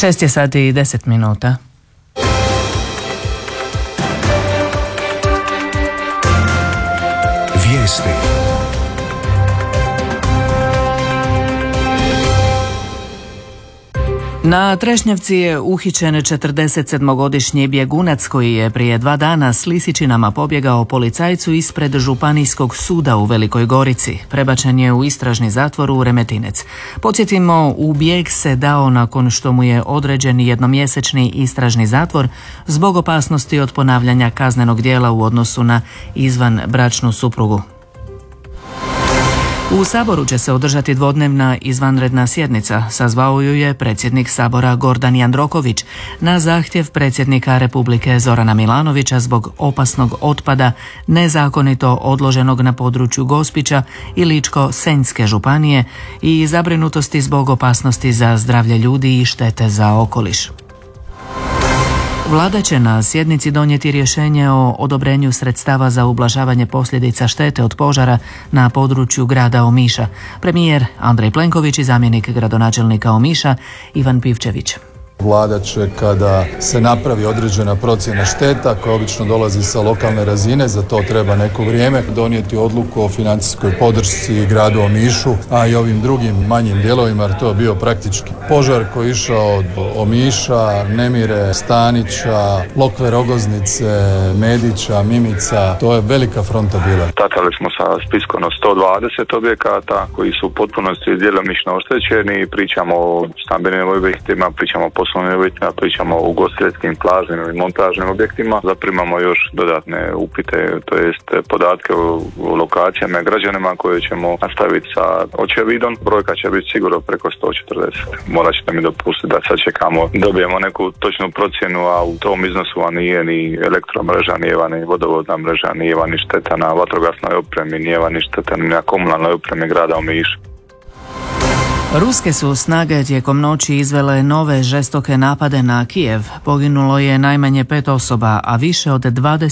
6:10. Vijesti. Na Trešnjevci je uhićen 47-godišnji bjegunac koji je prije 2 dana s lisičinama pobjegao policajcu ispred Županijskog suda u Velikoj Gorici. Prebačen je u istražni zatvor u Remetinec. Podsjetimo, u bijeg se dao nakon što mu je određen jednomjesečni istražni zatvor zbog opasnosti od ponavljanja kaznenog djela u odnosu na izvanbračnu suprugu. U Saboru će se održati dvodnevna izvanredna sjednica, sazvao ju je predsjednik Sabora Gordan Jandroković na zahtjev predsjednika Republike Zorana Milanovića zbog opasnog otpada nezakonito odloženog na području Gospića i Ličko-senjske županije i zabrinutosti zbog opasnosti za zdravlje ljudi i štete za okoliš. Vlada će na sjednici donijeti rješenje o odobrenju sredstava za ublažavanje posljedica štete od požara na području grada Omiša. Premijer Andrej Plenković i zamjenik gradonačelnika Omiša Ivan Pivčević. Vlada će, kada se napravi određena procjena šteta koja obično dolazi sa lokalne razine, za to treba neko vrijeme, donijeti odluku o financijskoj podršci gradu Omišu, a i ovim drugim manjim dijelovima, jer to je bio praktički požar koji je išao od Omiša, Nemire, Stanića, Lokve, Rogoznice, Medića, Mimica. To je velika fronta bila. Startali smo sa spiskom od 120 objekata koji su u potpunosti djelomično oštećeni. Pričamo o stambenim objektima, pričamo o poslovnim objektima, pričamo o ugostiteljskim, plaznim i montažnim objektima. Zaprimamo još dodatne upite, to jest podatke o lokacijama i građanima koje ćemo nastaviti sa očevidom. Brojka će biti sigurno preko 140. Morat ćete mi dopustiti da sad čekamo, dobijemo neku točnu procjenu, a u tom iznosu nije ni elektromreža, nije ni vodovodna mreža, nije ni šteta na vatrogasnoj opremi, nije ni šteta na komunalnoj opremi grada Omiša. Ruske su snage tijekom noći izvele nove žestoke napade na Kijev. Poginulo je najmanje 5 osoba, a više od 20